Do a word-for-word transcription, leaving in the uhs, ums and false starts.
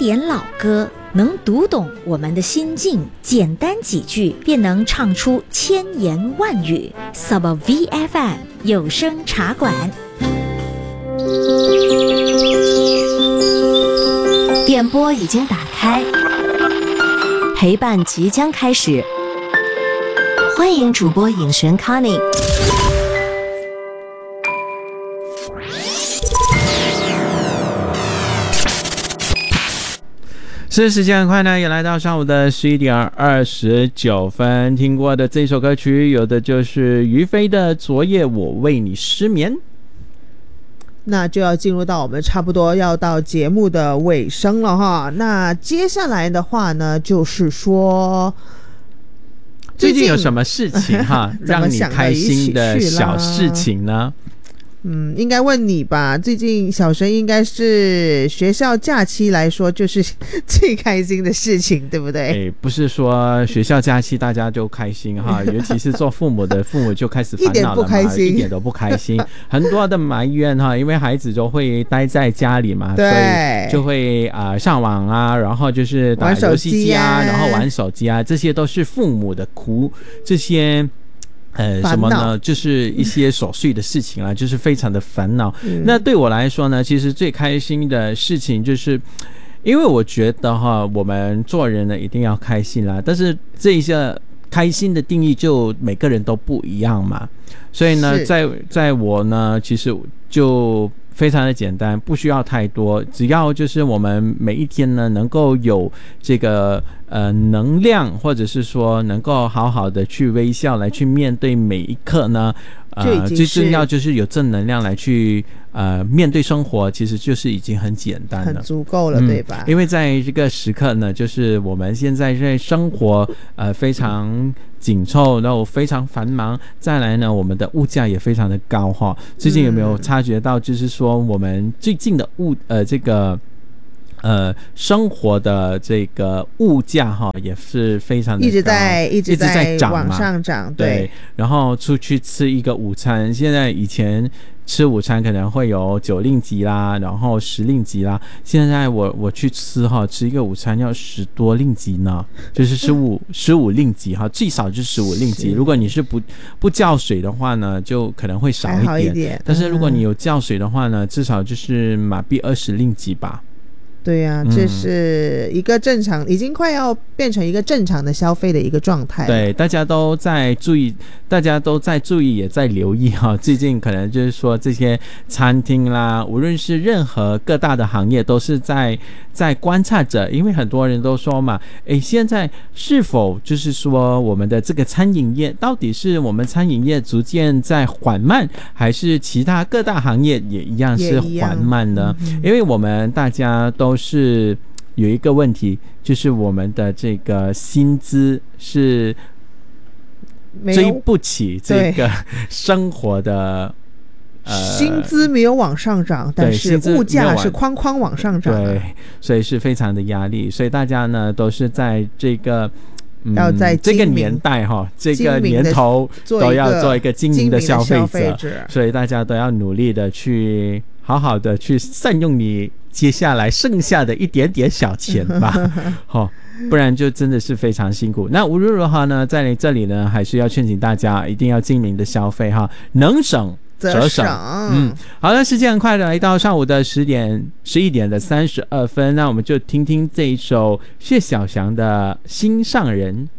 典老歌，能读懂我们的心境，简单几句便能唱出千言万语。 Sub V F M 有声茶馆， 电波已经打开，陪伴即将开始，欢迎主播影璇 Connie。 是时间很快呢，也来到上午的十一点二十九分。听过的这首歌曲，有的就是于飞的《昨夜我为你失眠》。 那就要进入到我们差不多要到节目的尾声了哈。那接下来的话呢，就是说最近有什么事情哈让你开心的小事情呢？ 嗯，应该问你吧。最近小神应该是学校假期来说就是最开心的事情，对不对？ 哎，不是说学校假期大家就开心哈，尤其是做父母的，父母就开始烦恼了嘛，一点不开心，一点都不开心，很多的埋怨哈，因为孩子就会待在家里嘛， 对， 所以就会啊、呃、上网啊，然后就是打游戏机啊，然后玩手机啊，这些都是父母的苦，这些。呃，什么呢？就是一些琐碎的事情啊，就是非常的烦恼。嗯、那对我来说呢，其实最开心的事情就是，因为我觉得哈，我们做人呢一定要开心啦。但是这一些开心的定义就每个人都不一样嘛，所以呢，在在我呢，其实就非常的简单，不需要太多，只要就是我们每一天呢能够有这个呃能量，或者是说能够好好的去微笑来去面对每一刻呢，呃，最重要就是有正能量来去呃面对生活，其实就是已经很简单了， 很足够了，嗯、对吧？ 因为在这个时刻呢，就是我们现在在生活呃非常紧凑，然后非常繁忙，再来呢，我们的物价也非常的高哈。最近有没有察觉到，就是说我们最近的物呃这个呃生活的这个物价哈也是非常的高， 一直在一直在涨往上涨，对。 对，然后出去吃一个午餐，现在以前吃午餐可能会有九令吉啦，然后十令吉啦。现在我我去吃哈，吃一个午餐要十多令吉呢，就是十五十五令吉哈，最少就是十五令吉。如果你是不不叫水的话呢，就可能会少一点。 好一点， 但是如果你有叫水的话呢，至少就是马币二十令吉吧。 对呀、啊，这是一个正常、嗯，已经快要变成一个正常的消费的一个状态。 对，大家都在注意，大家都在注意，也在留意哈。最近可能就是说这些餐厅啦，无论是任何各大的行业，都是在在观察着，因为很多人都说嘛，诶，现在是否就是说我们的这个餐饮业，到底是我们餐饮业逐渐在缓慢，还是其他各大行业也一样是缓慢呢？嗯、因为我们大家都是有一个问题，就是我们的这个薪资是追不起这个生活的呃，薪资没有往上涨，但是物价是哐哐往上涨、啊， 对，所以是非常的压力，所以大家呢都是在这个。嗯、 要在这个年代哈，这个年头都要做一个精明的消费 者, 费者，所以大家都要努力的去好好的去善用你接下来剩下的一点点小钱吧，好，不然就真的是非常辛苦。那无论如何呢，在这里呢，还是要劝请大家一定要精明的消费哈，能省则省。嗯，好的，时间很快的来到上午的十点十一点的三十二分，那我们就听听这一首谢小翔的《心上人》。